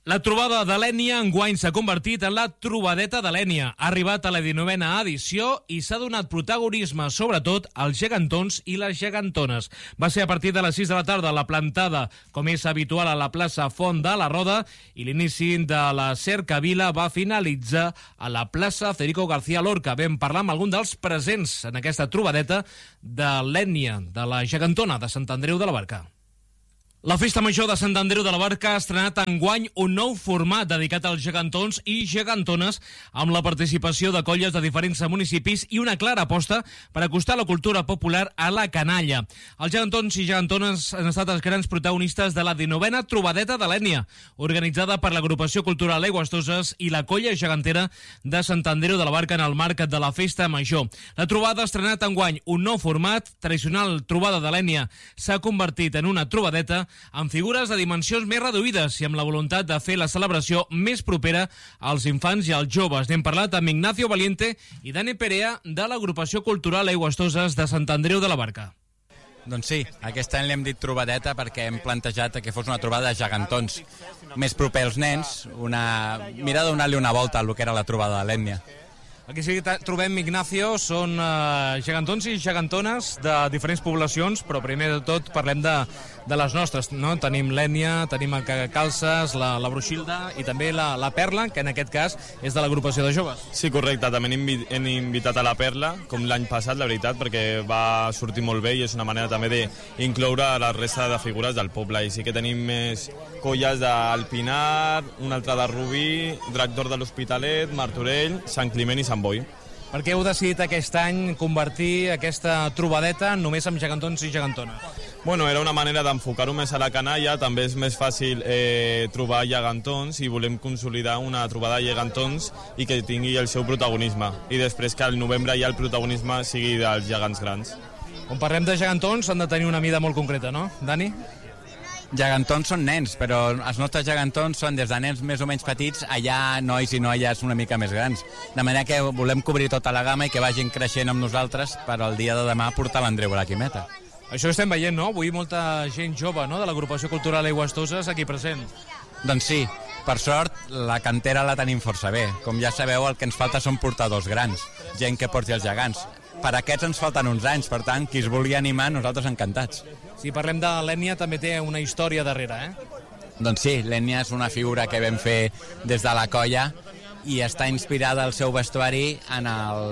La trobada de l'Ènia enguany s'ha convertit en la trobadeta de l'Ènia. Ha arribat a la 19a edició i s'ha donat protagonisme, sobretot, als gegantons i les gegantones. Va ser a partir de les 6 de la tarda la plantada, com és habitual a la plaça Font de la Roda, i l'inici de la cercavila va finalitzar a la plaça Federico García Lorca. Vam parlar amb algun dels presents en aquesta trobadeta de l'Ènia, de la gegantona de Sant Andreu de la Barca. La Festa Major de Sant Andreu de la Barca ha estrenat enguany un nou format dedicat als gegantons i gegantones amb la participació de colles de diferents municipis i una clara aposta per acostar la cultura popular a la canalla. Els gegantons i gegantones han estat els grans protagonistes de la 19a trobadeta de l'Ènia, organitzada per l'Agrupació Cultural Aigües Toses i la colla gegantera de Sant Andreu de la Barca en el marc de la Festa Major. La trobada ha estrenat enguany un nou format, tradicional trobada de l'Ènia s'ha convertit en una trobadeta amb figures de dimensions més reduïdes i amb la voluntat de fer la celebració més propera als infants i als joves. N'hem parlat amb Ignacio Valiente i Dani Perea de l'Agrupació Cultural Aigües Toses de Sant Andreu de la Barca. Doncs sí, aquest any l'hem dit trobadeta perquè hem plantejat que fos una trobada de gegantons més proper als nens, mira de donar-li una volta al que era la trobada de l'Ètnia. Aquí sí que trobem, Ignacio, són gegantons i gegantones de diferents poblacions, però primer de tot parlem de les nostres, no? Tenim l'Ènia, tenim el Cagacalces, la Bruixilda i també la Perla, que en aquest cas és de l'agrupació de joves. Sí, correcte, també hem invitat a la Perla, com l'any passat, la veritat, perquè va sortir molt bé i és una manera també d'incloure la resta de figures del poble. I sí que tenim més colles del Pinar, una altra de Rubí, Drac d'Or de l'Hospitalet, Martorell, Sant Climent i Sant Boi. Per què heu decidit aquest any convertir aquesta trobadeta només amb gegantons i gegantones? Bueno, era una manera d'enfocar-ho més a la canalla, també és més fàcil trobar gegantons i volem consolidar una trobada de gegantons i que tingui el seu protagonisme. I després que al novembre ja el protagonisme sigui dels gegants grans. Quan parlem de gegantons han de tenir una mida molt concreta, no, Dani? Gegantons són nens, però els nostres gegantons són des de nens més o menys petits a ja nois i noies una mica més grans. De manera que volem cobrir tota la gamma i que vagin creixent amb nosaltres per al dia de demà portar l'Andreu a la Quimeta. Això ho estem veient, no? Avui molta gent jove, no?, de l'Agrupació Cultural Aigües Toses aquí present. Doncs sí, per sort la cantera la tenim força bé. Com ja sabeu, el que ens falta són portadors grans, gent que porti els gegants. Per aquests ens falten uns anys, per tant, qui es vulgui animar, nosaltres encantats. Si parlem de l'Ètnia, també té una història darrere, Doncs sí, l'Ètnia és una figura que vam fer des de la colla i està inspirada al seu vestuari en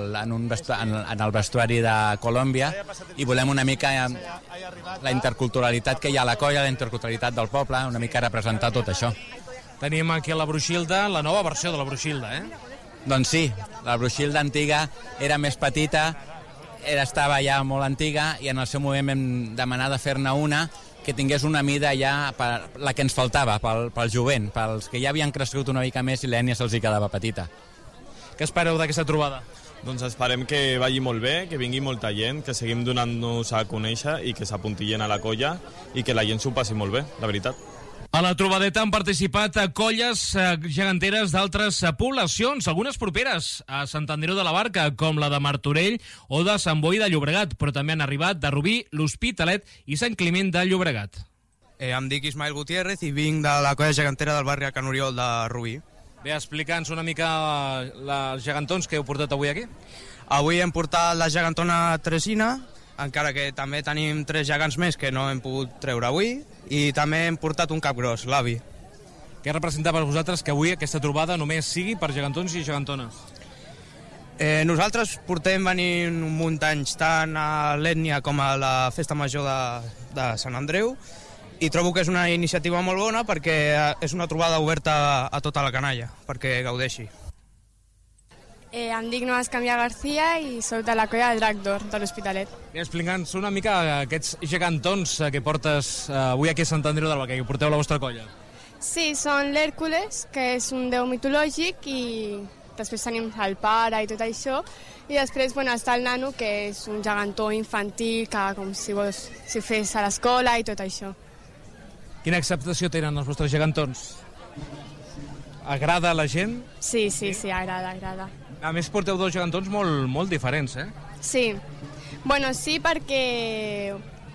el vestuari de Colòmbia i volem una mica la interculturalitat que hi ha a la colla, la interculturalitat del poble, una mica representar tot això. Tenim aquí a la Bruixilda, la nova versió de la Bruixilda, Doncs sí, la Bruixilda antiga era més petita, estava ja molt antiga i en el seu moment vam demanar de fer-ne una que tingués una mida ja la que ens faltava pel jovent, pels que ja havien crescut una mica més i l'Ètnia se'ls hi quedava petita. Què espereu d'aquesta trobada? Doncs esperem que vagi molt bé, que vingui molta gent, que seguim donant-nos a conèixer i que s'apuntillen a la colla i que la gent s'ho passi molt bé, la veritat. A la trobadeta han participat colles geganteres d'altres poblacions, algunes properes a Sant Andreu de la Barca, com la de Martorell o de Sant Boi de Llobregat, però també han arribat de Rubí, l'Hospitalet i Sant Climent de Llobregat. Em dic Ismael Gutiérrez i vinc de la colla gegantera del barri Can Oriol de Rubí. Bé, explica'ns una mica els gegantons que heu portat avui aquí. Avui hem portat la gegantona Tresina, encara que també tenim 3 gegants més que no hem pogut treure avui, i també hem portat un capgros, l'avi. Què representa per vosaltres que avui aquesta trobada només sigui per gegantons i gegantones? Nosaltres portem venint un munt d'anys tant a l'Ètnia com a la Festa Major de Sant Andreu i trobo que és una iniciativa molt bona perquè és una trobada oberta a tota la canalla, perquè gaudeixi. Em dic Noa Escamilla García i soc de la colla del Drac d'Or de l'Hospitalet. Explica'ns una mica aquests gegantons que portes avui aquí a Sant Andreu de la Barca, que porteu la vostra colla. Sí, són l'Hèrcules, que és un déu mitològic, i després tenim el pare i tot això, i després està el nano, que és un gegantó infantil, que com si fes a l'escola i tot això. Quina acceptació tenen els vostres gegantons? Agrada a la gent? Sí, agrada. A més, porteu 2 gegantons molt diferents, Sí. Sí, perquè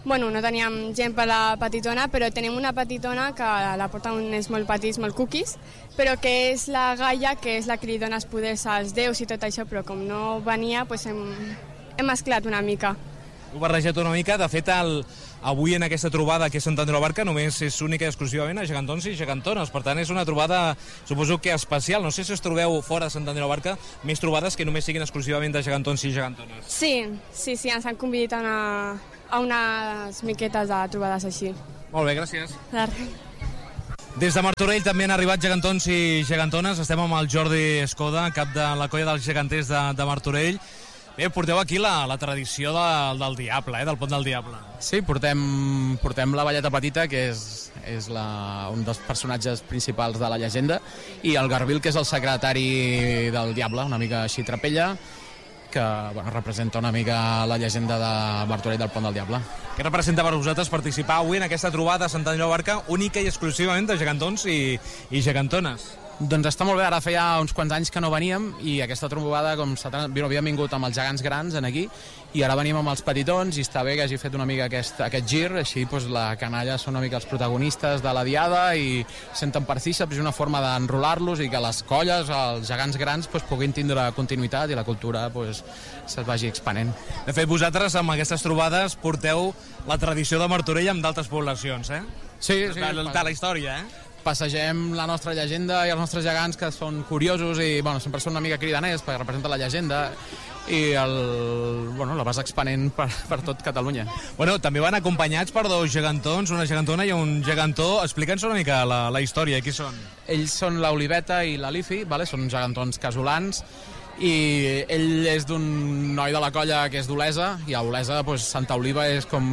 Bueno, no teníem gent per la petitona, però tenim una petitona que la porta uns molt petits, molt cookies, però que és la Gaia, que és la que li dona els poders als déus i tot això, però com no venia, doncs hem mesclat una mica. Ho barrejat una mica. De fet, avui en aquesta trobada que és Sant Andreu de la Barca només és única i exclusivament a gegantons i gegantones. Per tant, és una trobada, suposo que especial. No sé si us trobeu fora de Sant Andreu de la Barca més trobades que només siguin exclusivament de gegantons i gegantones. Sí, ens han convidat a unes miquetes de trobades així. Molt bé, gràcies. De res. Des de Martorell també han arribat gegantons i gegantones. Estem amb el Jordi Escoda, cap de la colla dels geganters de Martorell. Bé, porteu aquí la tradició del Diable, del Pont del Diable. Sí, portem la Valleta Petita, que és un dels personatges principals de la llegenda, i el Garbil, que és el secretari del Diable, una mica així trapella, que representa una mica la llegenda de Martorell del Pont del Diable. Què representa per vosaltres participar avui en aquesta trobada a Sant Andreu de la Barca, única i exclusivament de gegantons i gegantones? Doncs està molt bé, ara feia uns quants anys que no veníem i aquesta trobada, com havíem vingut amb els gegants grans aquí i ara venim amb els petitons i està bé que hagi fet una mica aquest gir, així la canalla són una mica els protagonistes de la diada i senten partícips, és una forma d'enrolar-los i que les colles, els gegants grans, puguin tindre continuïtat i la cultura se'ls vagi expanent. De fet, vosaltres amb aquestes trobades porteu la tradició de Martorell amb d'altres poblacions, eh? Sí. De la història, eh? Passegem la nostra llegenda i els nostres gegants que són curiosos i sempre són una mica cridaners perquè representa la llegenda i la vas expanent per tot Catalunya. Bueno, també van acompanyats per dos gegantons, una gegantona i un gegantó. Explica'ns una mica la història, qui són? Ells són l'Oliveta i la Lifi, són gegantons casolans i ell és d'un noi de la colla que és d'Olesa i a Olesa Santa Oliva és com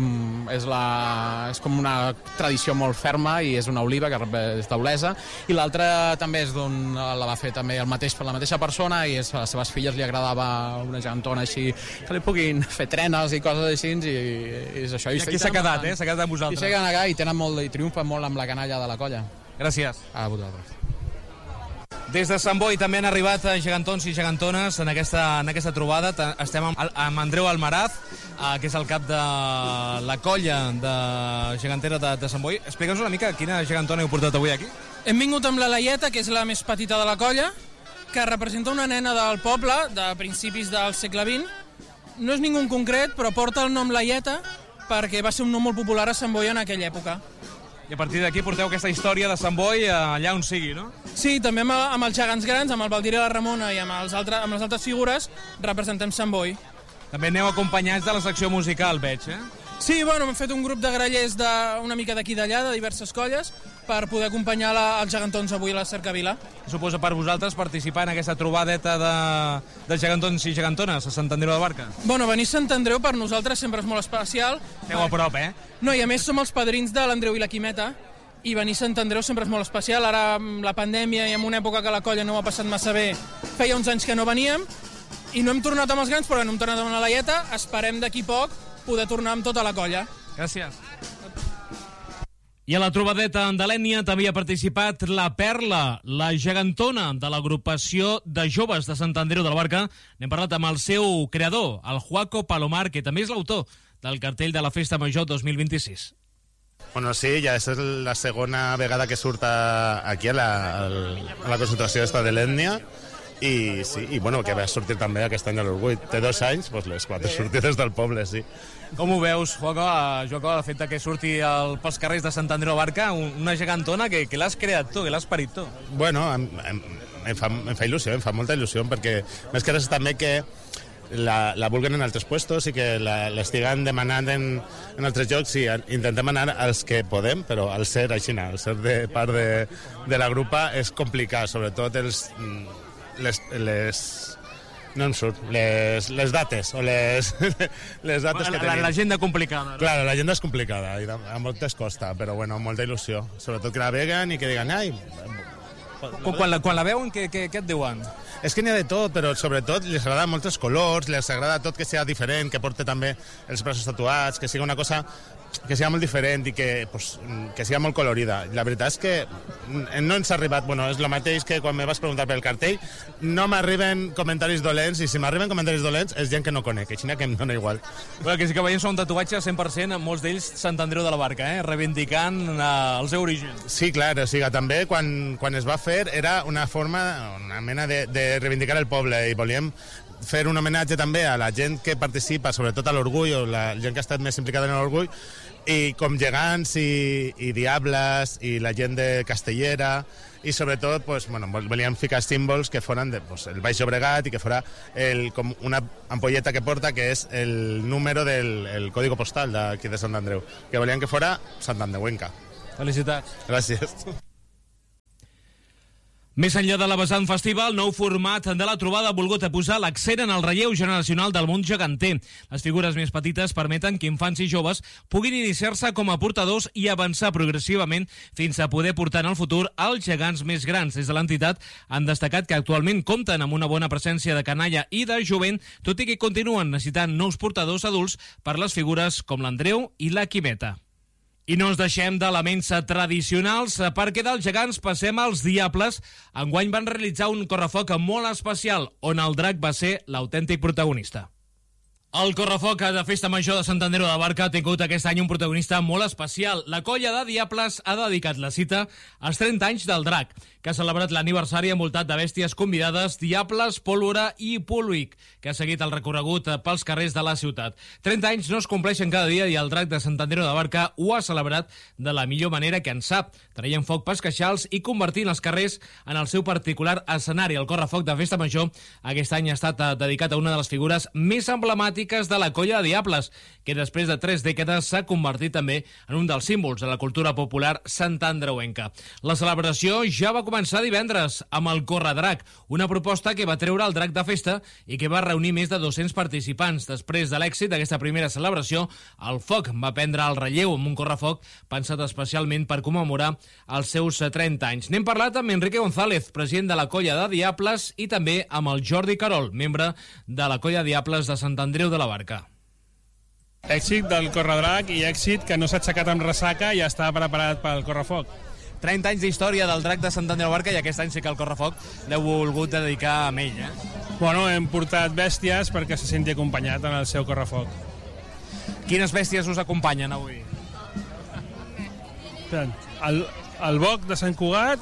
una tradició molt ferma i és una oliva que és d'Olesa i l'altre també és la va fer també el mateix per la mateixa persona i a les seves filles li agradava una gegantona així que li puguin fer trenes i coses així i és això. I aquí s'ha quedat, s'ha quedat amb vosaltres. I s'ha quedat i tenen molt i triomfen molt amb la canalla de la colla. Gràcies. A vosaltres. Des de Sant Boi també han arribat gegantons i gegantones en aquesta trobada. Estem amb Andreu Almaraz, que és el cap de la colla de gegantera de Sant Boi. Explica'ns una mica quina gegantona heu portat avui aquí. Hem vingut amb la Laieta, que és la més petita de la colla, que representa una nena del poble de principis del segle XX. No és ningú en concret, però porta el nom Laieta perquè va ser un nom molt popular a Sant Boi en aquella època. I a partir d'aquí porteu aquesta història de Sant Boi allà on sigui, no? Sí, també amb els gegants grans, amb el Valdir i la Ramona i amb les altres figures, representem Sant Boi. També aneu acompanyats de la secció musical, veig, eh? Sí, hem fet un grup de grallers una mica d'aquí d'allà, de diverses colles, per poder acompanyar els gegantons avui a la Cercavila. Suposa per vosaltres participar en aquesta trobadeta de gegantons i gegantones a Sant Andreu de la Barca? Venir a Sant Andreu per nosaltres sempre és molt especial. Esteu a prop, eh? No, i a més som els padrins de l'Andreu i la Quimeta, i venir a Sant Andreu sempre és molt especial. Ara, amb la pandèmia i en una època que la colla no ho ha passat massa bé, feia uns anys que no veníem, i no hem tornat amb els grans, però no hem tornat amb la Laieta. Esperem d'aquí poc poder tornar amb tota la colla. Gràcies. I a la trobadeta de l'Ènia també ha participat la Perla, la gegantona de l'agrupació de joves de Sant Andreu de la Barca. N'hem parlat amb el seu creador, el Juaco Palomar, que també és l'autor del cartell de la Festa Major 2026. Bueno, sí, ja és la segona vegada que surt aquí a la concentració d'esta de l'Ètnia i que va sortir també aquest any a l'Orgull. Té 2 anys, les 4 sortides del poble, sí. Com ho veus, Juaco, el fet que surti pels carrers de Sant Andreu de la Barca una gegantona que l'has creat tu, que l'has parit tu? Bueno, em fa il·lusió, em fa molta il·lusió, perquè més que res també que la vulguen en altres puestos i que l'estiguen demanant en altres llocs i intentem anar als que podem, però al ser així, al ser de part de la grupa és complicat, sobretot no em surt, les dates o les dates que tenim. L'agenda complicada. No? Claro, l'agenda és complicada i a moltes costa, però molta il·lusió. Sobretot que la veguen i que diguen ai... Quan la veuen, què et diuen? És que n'hi ha de tot, però sobretot les agrada molts els colors, les agrada tot que sigui diferent, que porti també els braços tatuats, que sigui una cosa sigui molt diferent i que sigui molt colorida. La veritat és que no ens ha arribat, és el mateix que quan me vas preguntar pel cartell, no m'arriben comentaris dolents, i si m'arriben comentaris dolents és gent que no conec, així que em dona igual. Bueno, que sí que veiem són un tatuatge 100%, molts d'ells Sant Andreu de la Barca, reivindicant el seu origen. Sí, clar, o sigui, també quan es va fer era una forma, una mena de reivindicar el poble, i volíem fer un homenatge també a la gent que participa, sobretot a l'Orgull, o la gent que ha estat més implicada en l'Orgull, i com gegants i diables i la gent de Castellera, i sobretot volíem ficar símbols que foren el Baix Llobregat i que fora com una ampolleta que porta, que és el número del código postal d'aquí de Sant Andreu, que volíem que fora Sant Andreuenca. Felicitats. Gràcies. Més enllà de la vessant festiva, el nou format de la trobada ha volgut posar l'accent en el relleu generacional del món geganter. Les figures més petites permeten que infants i joves puguin iniciar-se com a portadors i avançar progressivament fins a poder portar en el futur els gegants més grans. Des de l'entitat han destacat que actualment compten amb una bona presència de canalla i de jovent, tot i que continuen necessitant nous portadors adults per les figures com l'Andreu i la Quimeta. I no ens deixem d'elements tradicionals, perquè dels gegants passem als diables. Enguany van realitzar un correfoc molt especial, on el drac va ser l'autèntic protagonista. El correfoc de Festa Major de Sant Andreu de la Barca ha tingut aquest any un protagonista molt especial. La colla de Diables ha dedicat la cita als 30 anys del drac, que ha celebrat l'aniversari envoltat de bèsties convidades, diables, pólvora i públic, que ha seguit el recorregut pels carrers de la ciutat. 30 anys no es compleixen cada dia i el drac de Sant Andreu de la Barca ho ha celebrat de la millor manera que en sap, traient foc pels queixals i convertint els carrers en el seu particular escenari. El correfoc de Festa Major aquest any ha estat dedicat a una de les figures més emblemàtiques de la colla de Diables, que després de 3 dècades s'ha convertit també en un dels símbols de la cultura popular santandreuenca. La celebració ja va començar divendres amb el Corredrac, una proposta que va treure el drac de festa i que va reunir més de 200 participants. Després de l'èxit d'aquesta primera celebració, el foc va prendre el relleu amb un correfoc pensat especialment per commemorar els seus 30 anys. N'hem parlat amb Enrique González, president de la colla de Diables, i també amb el Jordi Carol, membre de la colla de Diables de Sant Andreu de la Barca. Èxit del Corredrac i èxit que no s'ha aixecat amb ressaca i ja està preparat pel correfoc. 30 anys d'història del drac de Sant Andreu de la Barca i aquest any sí que el correfoc l'heu volgut dedicar a ell, Bueno, hem portat bèsties perquè se senti acompanyat en el seu correfoc. Quines bèsties us acompanyen avui? El boc de Sant Cugat,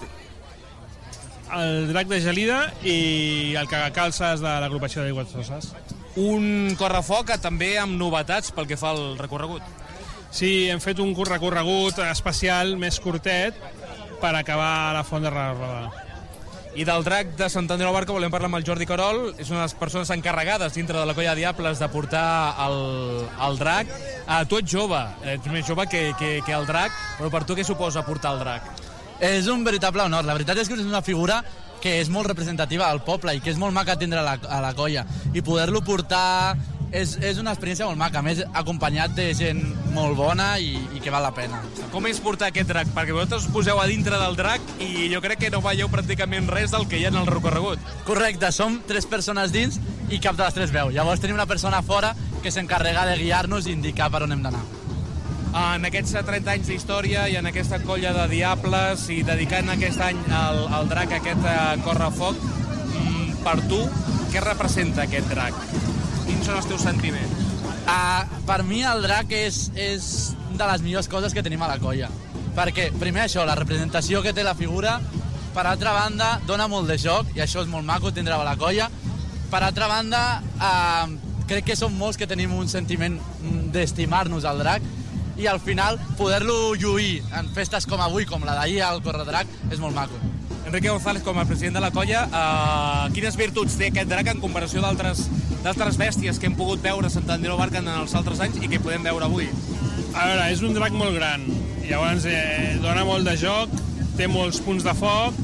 el drac de Gelida i el cagacalces de l'agrupació d'Aigües Roses. Un correfoc també amb novetats pel que fa al recorregut. Sí, hem fet un recorregut especial més curtet per acabar a la Font de Roda. I del drac de Sant Andreu de la Barca volem parlar amb el Jordi Carol. És una de les persones encarregades dintre de la colla de Diables de portar el drac. Tu ets jove, ets més jove que el drac, però per tu què suposa portar el drac? És un veritable honor. La veritat és que és una figura que és molt representativa del poble i que és molt maca tindre a la colla. I poder-lo portar és una experiència molt maca, a més acompanyat de gent molt bona i que val la pena. Com és portar aquest drac? Perquè vosaltres us poseu a dintre del drac i jo crec que no veieu pràcticament res del que hi ha en el recorregut. Correcte, som 3 persones dins i cap de les 3 veu. Llavors tenim una persona fora que s'encarrega de guiar-nos i indicar per on hem d'anar. En aquests 30 anys d'història i en aquesta colla de Diables i dedicant aquest any al drac a aquest correfoc, per tu, què representa aquest drac? Quins són els teus sentiments? Per mi el drac és de les millors coses que tenim a la colla. Perquè, primer això, la representació que té la figura, per altra banda, dona molt de joc, i això és molt maco tindre-ho a la colla. Per altra banda, crec que som molts que tenim un sentiment d'estimar-nos al drac, i al final poder-lo lluir en festes com avui, com la d'ahir al Corredrac, és molt maco. Enrique González, com a president de la colla, quines virtuts té aquest drac en comparació d'altres bèsties que hem pogut veure a Sant Andreu de la Barca en els altres anys i que podem veure avui? A veure, és un drac molt gran, llavors dona molt de joc, té molts punts de foc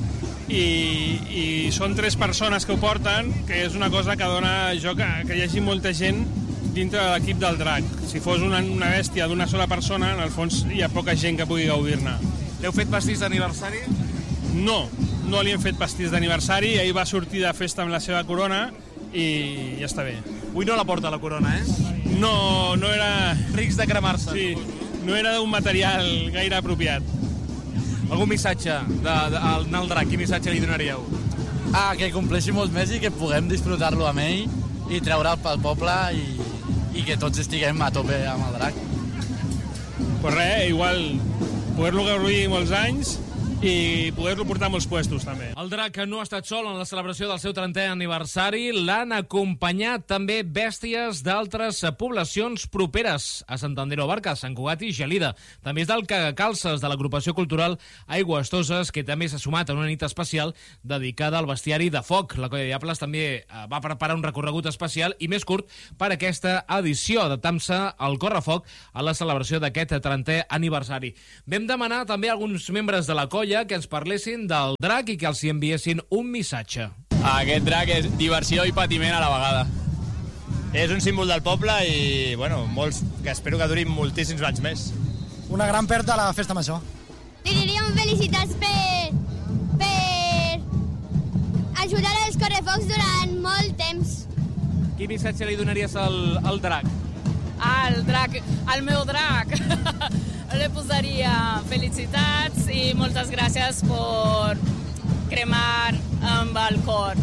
i són 3 persones que ho porten, que és una cosa que dona joc que hi hagi molta gent dintre de l'equip del drac. Si fos una bèstia d'una sola persona, en el fons hi ha poca gent que pugui gaudir-ne. L'heu fet pastís d'aniversari? No li hem fet pastís d'aniversari, ahir va sortir de festa amb la seva corona i ja està bé. Avui no la porta la corona, No era... Rics de cremar-se. Sí, no era un material gaire apropiat. Algun missatge al drac, quin missatge li donaríeu? Que compleixi molts més i que puguem disfrutar-lo amb ell i treure'l pel poble i que tots estiguem a tope amb el drac. Pues res, igual poder-lo gaudir molts anys i poder-lo portar a molts puestos, també. El drac no ha estat sol en la celebració del seu 30è aniversari. L'han acompanyat també bèsties d'altres poblacions properes a Sant Andreu Barca, Sant Cugat i Gelida. També és del Cagacalces, de l'agrupació cultural Aigües Toses, que també s'ha sumat a una nit especial dedicada al bestiari de foc. La Colla de Diables també va preparar un recorregut especial i més curt per aquesta edició, adaptant-se al correfoc a la celebració d'aquest 30è aniversari. Vam demanar també a alguns membres de la colla que ens parlessin del drac i que els hi enviessin un missatge. Aquest drac és diversió i patiment a la vegada. És un símbol del poble i, bueno, molts, que espero que durin moltíssims anys més. Una gran pèrdua a la festa major. Li diríem felicitats per ajudar als correfocs durant molt temps. Quin missatge li donaries al drac? Al drac, al meu drac. Le posaria felicitats i moltes gràcies per cremar amb el cor.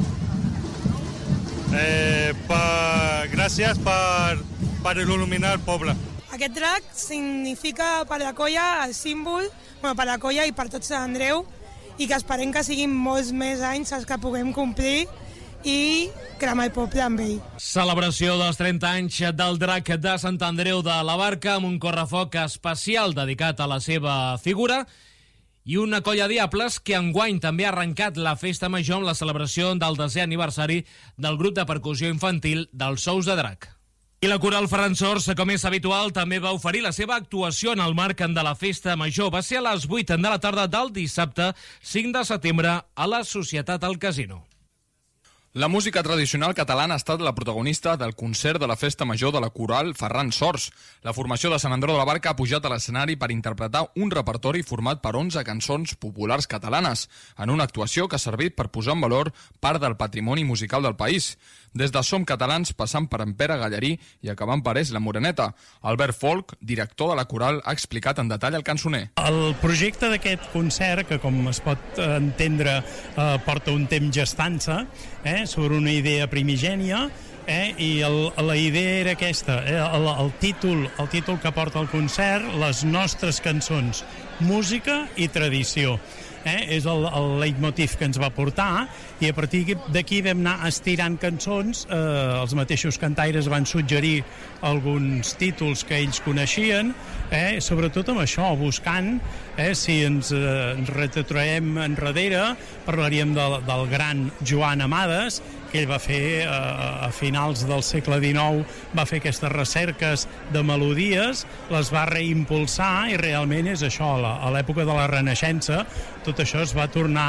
Gràcies per il·luminar el poble. Aquest drac significa per la colla el símbol, per la colla i per tot Sant Andreu, i que esperem que siguin molts més anys els que puguem complir i cremar el poble amb ell. Celebració dels 30 anys del drac de Sant Andreu de la Barca amb un correfoc especial dedicat a la seva figura i una colla de diables que enguany també ha arrencat la festa major amb la celebració del 10è aniversari del grup de percussió infantil dels Sous de Drac. I la coral Ferran Sors, com és habitual, també va oferir la seva actuació en el marc de la festa major. Va ser a les 8 de la tarda del dissabte 5 de setembre a la Societat al Casino. La música tradicional catalana ha estat la protagonista del concert de la festa major de la coral Ferran Sors. La formació de Sant Andreu de la Barca ha pujat a l'escenari per interpretar un repertori format per 11 cançons populars catalanes, en una actuació que ha servit per posar en valor part del patrimoni musical del país. Des de Som Catalans, passant per en Pere Gallarí i acabant per És la Moreneta. Albert Folk, director de la coral, ha explicat en detall el cançoner. El projecte d'aquest concert, que com es pot entendre porta un temps gestant-se, sobre una idea primigènia, i la idea era aquesta, el títol que porta el concert, les nostres cançons, música i tradició. És el leitmotiv que ens va portar i a partir d'aquí vam anar estirant cançons. Els mateixos cantaires van suggerir alguns títols que ells coneixien, sobretot amb això, buscant, si ens retrotraiem enrere, parlaríem del gran Joan Amades, que ell va fer a finals del segle XIX, va fer aquestes recerques de melodies, les va reimpulsar i realment és això, a l'època de la Renaixença, tot això es va tornar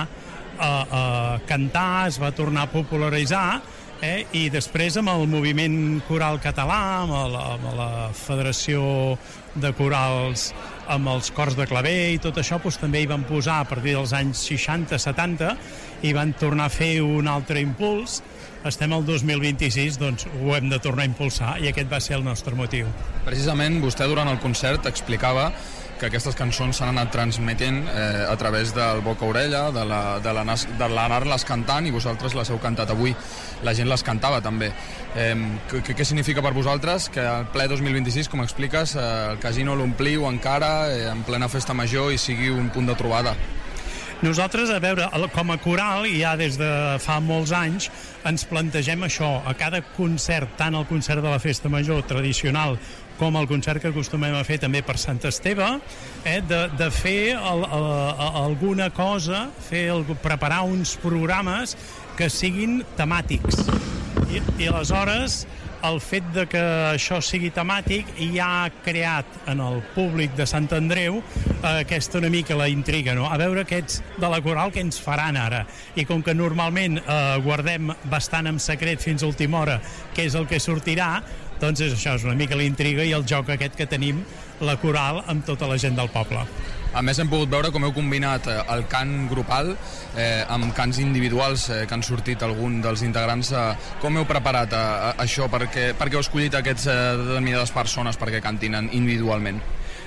a cantar, es va tornar a popularitzar, i després amb el moviment coral català, amb la Federació de Corals, amb els cors de claver i tot això, també hi van posar a partir dels anys 60-70 i van tornar a fer un altre impuls. Estem al 2026, doncs ho hem de tornar a impulsar i aquest va ser el nostre motiu. Precisament vostè durant el concert explicava que aquestes cançons s'han anat transmetent a través del boca-orella, de l'anar-les cantant, i vosaltres les heu cantat avui. La gent les cantava també. Què significa per vosaltres que al ple 2026, com expliques, el casino l'ompliu encara en plena festa major i sigui un punt de trobada? Nosaltres, a veure, com a coral, ja des de fa molts anys, ens plantegem això. A cada concert, tant el concert de la Festa Major tradicional com el concert que acostumem a fer també per Sant Esteve, de fer alguna cosa, preparar uns programes que siguin temàtics. I aleshores, el fet de que això sigui temàtic ja ha creat en el públic de Sant Andreu aquesta una mica la intriga, no? A veure aquests de la coral què ens faran ara. I com que normalment guardem bastant en secret fins a última hora què és el que sortirà, doncs això és una mica la intriga i el joc aquest que tenim la coral amb tota la gent del poble. A més, hem pogut veure com heu combinat el cant grupal amb cants individuals que han sortit algun dels integrants. Com heu preparat això? Per què heu escollit aquestes determinades persones perquè cantin individualment?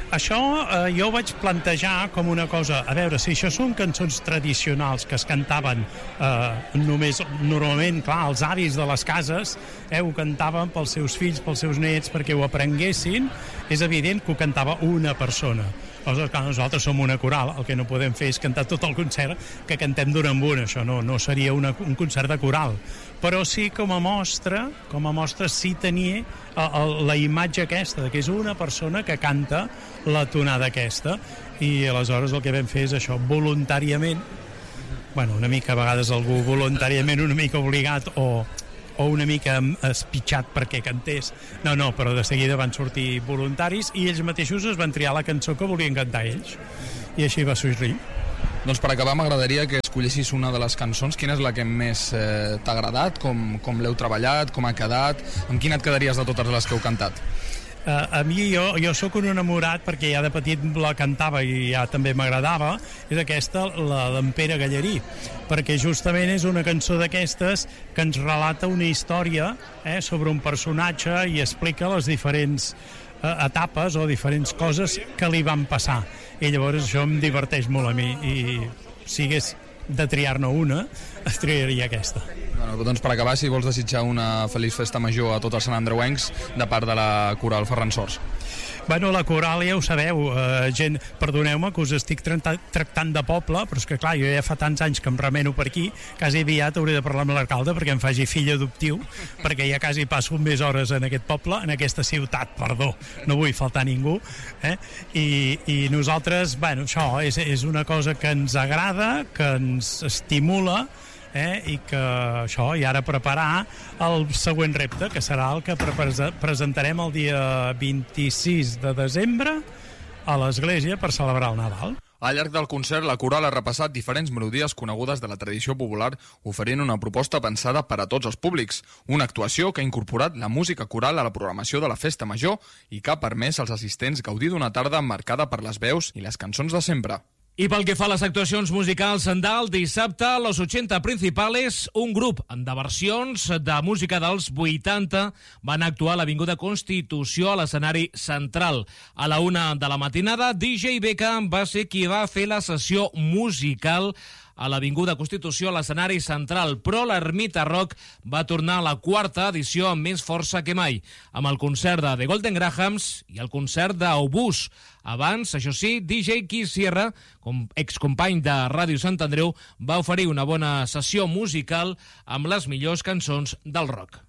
Això jo ho vaig plantejar com una cosa, a veure, si això són cançons tradicionals que es cantaven només, normalment, clar, els avis de les cases ho cantaven pels seus fills, pels seus nets, perquè ho aprenguessin, és evident que ho cantava una persona. Aleshores, clar, nosaltres som una coral, el que no podem fer és cantar tot el concert que cantem d'un en un, això no seria un concert de coral. Però sí, com a mostra sí tenia la imatge aquesta, que és una persona que canta la tonada aquesta, i aleshores el que vam fer és això, voluntàriament, bueno, una mica a vegades algú voluntàriament una mica obligat o una mica espitxat perquè cantés. No, però de seguida van sortir voluntaris i ells mateixos es van triar la cançó que volien cantar ells. I així va sortir. Doncs per acabar m'agradaria que escollessis una de les cançons. Quina és la que més t'ha agradat? Com l'heu treballat? Com ha quedat? Amb quina et quedaries de totes les que heu cantat? A mi, jo sóc un enamorat, perquè ja de petit la cantava i ja també m'agradava, és aquesta, la d'en Pere Gallerí, perquè justament és una cançó d'aquestes que ens relata una història sobre un personatge i explica les diferents etapes o diferents coses que li van passar. I llavors això em diverteix molt a mi, i si hagués de triar-ne una, es triaria aquesta. Bueno, doncs per acabar, si vols desitjar una feliç festa major a tots els santandreuencs de part de la coral Ferran Sors. Bueno, la coral ja ho sabeu, gent, perdoneu-me que us estic tractant de poble, però és que clar, jo ja fa tants anys que em remeno per aquí, quasi aviat hauré de parlar amb l'alcalde perquè em faci fill adoptiu, perquè ja quasi passo més hores en aquest poble, en aquesta ciutat, perdó, no vull faltar a ningú, i nosaltres, bueno, això és una cosa que ens agrada, que ens estimula, i que això, i ara preparar el següent repte, que serà el que presentarem el dia 26 de desembre a l'església per celebrar el Nadal. Al llarg del concert, la coral ha repassat diferents melodies conegudes de la tradició popular, oferint una proposta pensada per a tots els públics. Una actuació que ha incorporat la música coral a la programació de la Festa Major i que ha permès als assistents gaudir d'una tarda marcada per les veus i les cançons de sempre. I pel que fa a les actuacions musicals del dissabte, a los 80 Principales, un grup de versions de música dels 80 van actuar a l'Avinguda Constitució a l'escenari central. A la 1 de la matinada, DJ Beckham va ser qui va fer la sessió musical a l'Avinguda Constitució a l'escenari central, però l'Ermita Rock va tornar a la 4ª edició amb més força que mai, amb el concert de The Golden Grahams i el concert d'Obús. Abans, això sí, DJ Keith Sierra, excompany de Ràdio Sant Andreu, va oferir una bona sessió musical amb les millors cançons del rock.